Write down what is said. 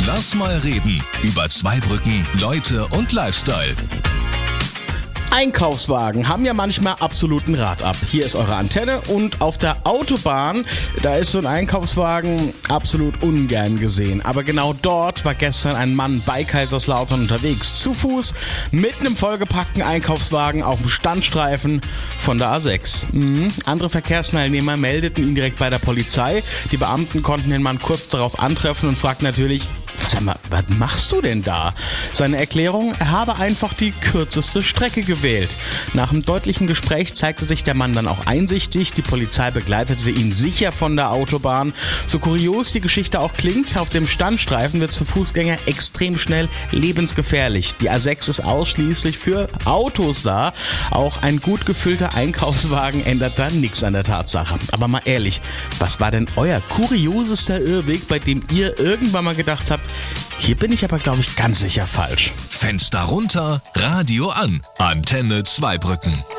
Lass mal reden über Zweibrücken, Leute und Lifestyle. Einkaufswagen haben ja manchmal absoluten Rad ab. Hier ist eure Antenne und auf der Autobahn, da ist so ein Einkaufswagen absolut ungern gesehen. Aber genau dort war gestern ein Mann bei Kaiserslautern unterwegs, zu Fuß, mit einem vollgepackten Einkaufswagen auf dem Standstreifen von der A6. Andere Verkehrsteilnehmer meldeten ihn direkt bei der Polizei. Die Beamten konnten den Mann kurz darauf antreffen und fragten natürlich: Sag mal, was machst du denn da? Seine Erklärung: Er habe einfach die kürzeste Strecke gewählt. Nach einem deutlichen Gespräch zeigte sich der Mann dann auch einsichtig. Die Polizei begleitete ihn sicher von der Autobahn. So kurios die Geschichte auch klingt, auf dem Standstreifen wird für Fußgänger extrem schnell lebensgefährlich. Die A6 ist ausschließlich für Autos da. Auch ein gut gefüllter Einkaufswagen ändert da nichts an der Tatsache. Aber mal ehrlich, was war denn euer kuriosester Irrweg, bei dem ihr irgendwann mal gedacht habt: Hier bin ich aber, glaube ich, ganz sicher falsch? Fenster runter, Radio an. Antenne Zweibrücken.